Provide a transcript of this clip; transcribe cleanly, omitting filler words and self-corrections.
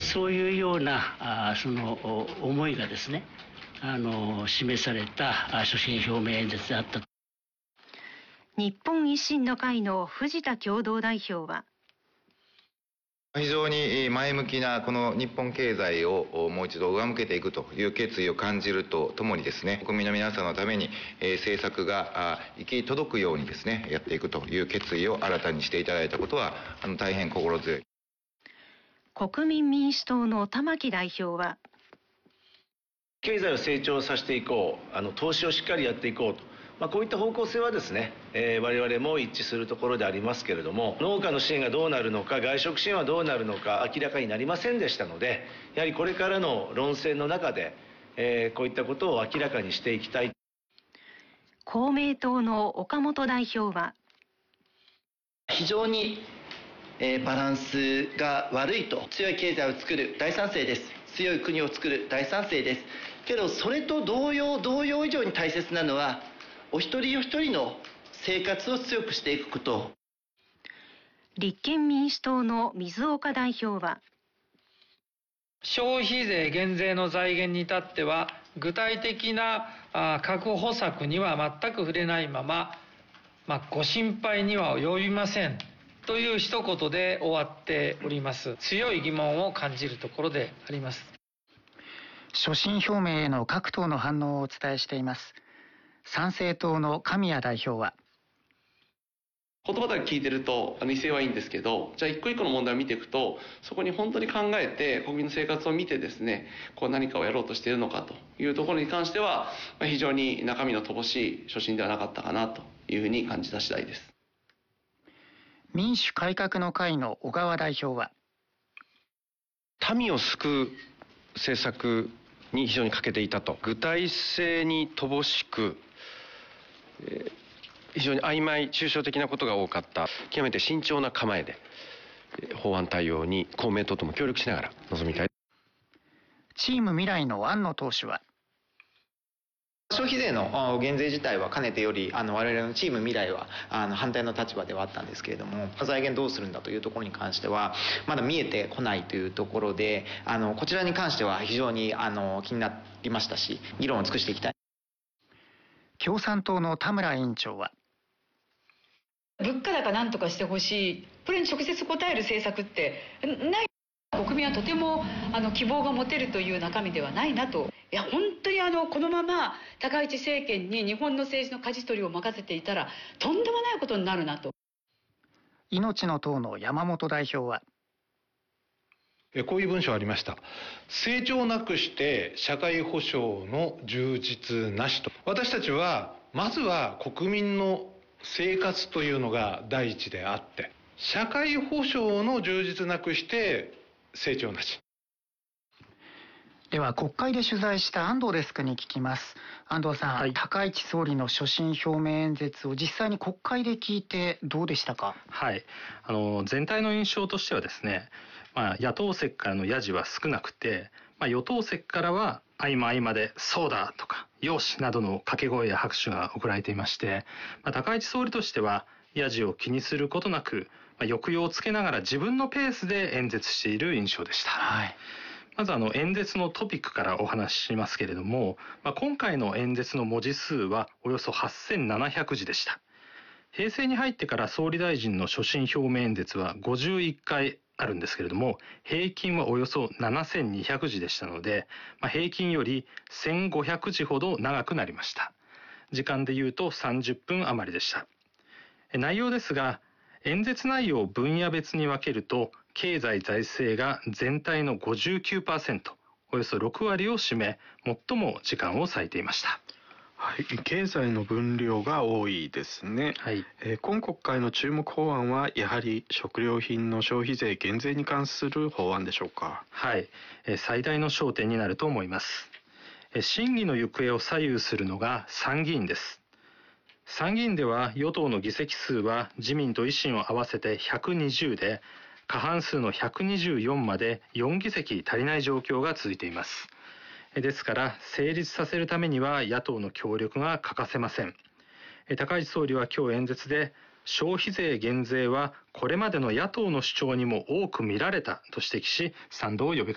そういうようなその思いがですね、示された所信表明演説であった。 日本維新の会の藤田共同代表は、 非常に前向きなこの日本経済をもう一度上向けていくという決意を感じるとともにですね、国民の皆さんのために政策が行き届くようにですね、やっていくという決意を新たにしていただいたことは大変心強い。 国民民主党の玉木代表は、 経済を成長させていこう、投資をしっかりやっていこうと、こういった方向性はですね、我々も一致するところでありますけれども、農家の支援がどうなるのか、外食支援はどうなるのか明らかになりませんでしたので、やはりこれからの論戦の中で、こういったことを明らかにしていきたい。 公明党の岡本代表は、 非常にバランスが悪いと。強い経済を作る大賛成です。強い国を作る大賛成です。けどそれと同様以上に大切なのは、お一人お一人の生活を強くしていくこと。 立憲民主党の水岡代表は、 消費税減税の財源に至っては具体的な確保策には全く触れないまま、ご心配には及びませんという一言で終わっております。強い疑問を感じるところであります。 所信表明への各党の反応をお伝えしています。参政党の神谷代表は、 言葉だけ聞いてると威勢はいいんですけど、じゃあ一個一個の問題を見ていくと、そこに本当に考えて国民の生活を見てですね、何かをやろうとしているのかというところに関しては、非常に中身の乏しい所信ではなかったかなというふうに感じた次第です。 民主改革の会の小川代表は、 民を救う政策に非常に欠けていたと。具体性に乏しく、非常に曖昧抽象的なことが多かった。極めて慎重な構えで法案対応に公明党とも協力しながら臨みたい。 チーム未来の安野党首は、 消費税の減税自体はかねてより我々のチーム未来は反対の立場ではあったんですけれども、財源どうするんだというところに関してはまだ見えてこないというところで、こちらに関しては非常に気になりましたし、議論を尽くしていきたい。 共産党の田村委員長は、 物価高なんとかしてほしい、これに直接応える政策ってない。国民はとても希望が持てるという中身ではないなと。いや本当にこのまま高市政権に日本の政治の舵取りを任せていたらとんでもないことになるなと。 命の党の山本代表は、 こういう文章ありました。成長なくして社会保障の充実なしと。私たちはまずは国民の生活というのが第一であって、社会保障の充実なくして成長なし。 では国会で取材した安藤デスクに聞きます。安藤さん、高市総理の所信表明演説を実際に国会で聞いてどうでしたか？ はい、全体の印象としてはですね、野党席からのヤジは少なくて、与党席からは合間合間でそうだとかよしなどの掛け声や拍手が送られていまして、高市総理としてはヤジを気にすることなく、抑揚をつけながら自分のペースで演説している印象でした。まず演説のトピックからお話ししますけれども、今回の演説の文字数はおよそ8700字でした。平成に入ってから総理大臣の所信表明演説は51回あるんですけれども、平均はおよそ7200字でしたので、平均より1500字ほど長くなりました。時間でいうと30分余りでした。内容ですが、演説内容を分野別に分けると、経済財政が全体の 59%、およそ6割を占め、最も時間を割いていました。 経済の分量が多いですね。今国会の注目法案はやはり食料品の消費税減税に関する法案でしょうか？ 最大の焦点になると思います。審議の行方を左右するのが参議院です。参議院では与党の議席数は自民と維新を合わせて120で、過半数の124まで4議席足りない状況が続いています。ですから成立させるためには野党の協力が欠かせません。高市総理は今日演説で、消費税減税はこれまでの野党の主張にも多く見られたと指摘し、賛同を呼びかけました。